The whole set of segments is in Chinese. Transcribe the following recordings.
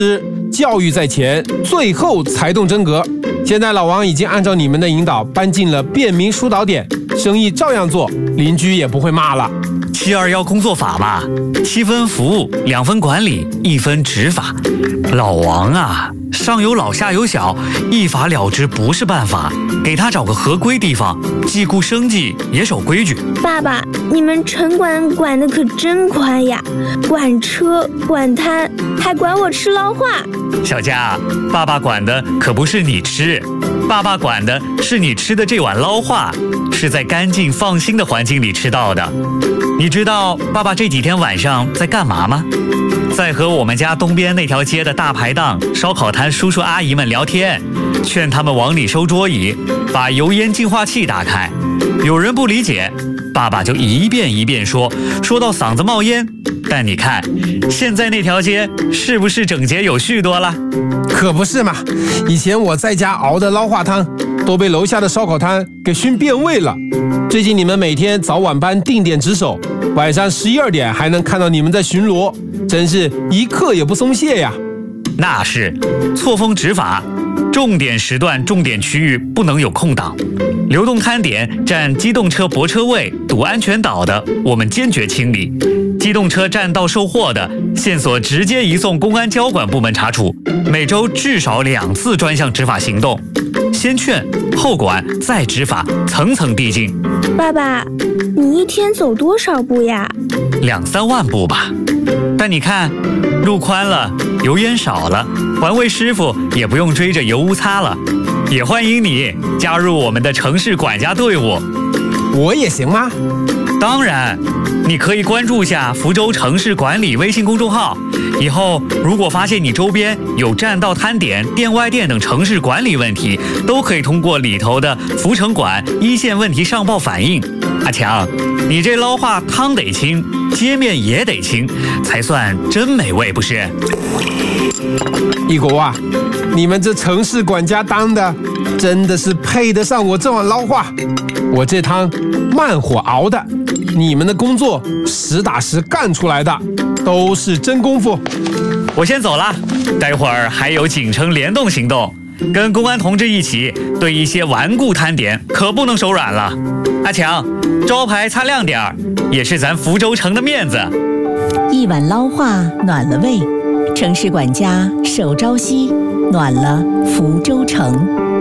教育在前，最后才动真格。现在老王已经按照你们的引导搬进了便民疏导点，生意照样做，邻居也不会骂了。 721工作法嘛，7分服务，2分管理，1分执法。老王啊，上有老下有小，一法了之不是办法，给他找个合规地方，既顾生计也守规矩。 爸爸，你们城管管得可真宽呀，管车管摊，还管我吃捞化。 小佳，爸爸管的可不是你吃，爸爸管的是你吃的这碗捞化，是在干净放心的环境里吃到的。你知道爸爸这几天晚上在干嘛吗？在和我们家东边那条街的大排档、烧烤摊叔叔阿姨们聊天，劝他们往里收桌椅，把油烟净化器打开。有人不理解，爸爸就一遍一遍说到嗓子冒烟。但你看，现在那条街是不是整洁有序多了？ 可不是嘛，以前我在家熬的捞化汤都被楼下的烧烤摊给熏变味了。最近你们每天早晚班定点值守，晚上11、2点还能看到你们在巡逻，真是一刻也不松懈呀。 那是错峰执法，重点时段、重点区域不能有空档，流动摊点占机动车泊车位、堵安全岛的，我们坚决清理；机动车占道售货的，线索直接移送公安交管部门查处。每周至少2次专项执法行动，先劝后管再执法，层层递进。 爸爸，你一天走多少步呀 ？2、3万步吧。但你看，路宽了，油烟少了，环卫师傅也不用追着油污擦了。也欢迎你加入我们的城市管家队伍。 我也行吗？ 当然，你可以关注下福州城市管理微信公众号。以后如果发现你周边有占道摊点、店外店等城市管理问题，都可以通过里头的福城管一线问题上报反映。阿强，你这捞化汤得清，街面也得清，才算真美味，不是？ 一国啊，你们这城市管家当的真的是配得上我这碗捞化。我这汤慢火熬的，你们的工作实打实干出来的，都是真功夫。 我先走了，待会儿还有警城联动行动，跟公安同志一起对一些顽固摊点可不能手软了。阿强，招牌擦亮点儿，也是咱福州城的面子。 一碗捞化暖了胃，城市管家守朝夕，暖了福州城。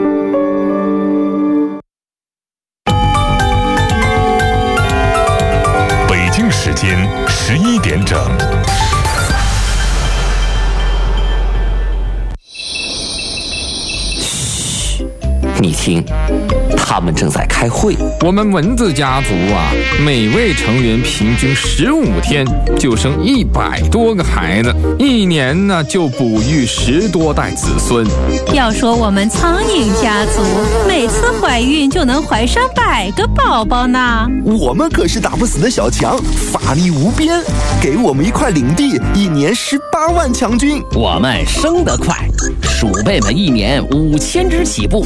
北京时间11点整。 你听，他们正在开会。 我们蚊子家族啊，每位成员平均15天就生100多个孩子，一年呢就哺育10多代子孙。 要说我们苍蝇家族，每次怀孕就能怀上100个宝宝呢。 我们可是打不死的小强，法力无边，给我们一块领地，一年18万强军。 我们生得快，鼠辈们一年5000只起步。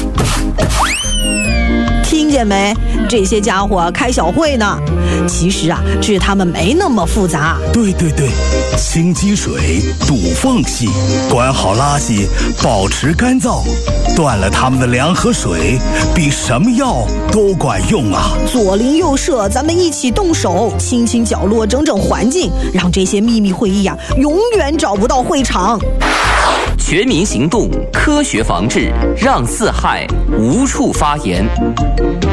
听见没？这些家伙开小会呢。其实啊，治他们没那么复杂。 对，清积水，堵缝隙，管好垃圾，保持干燥，断了他们的粮和水，比什么药都管用啊！ 左邻右舍，咱们一起动手，清清角落，整整环境，让这些秘密会议啊，永远找不到会场。 全民行动，科学防治，让四害无处发言。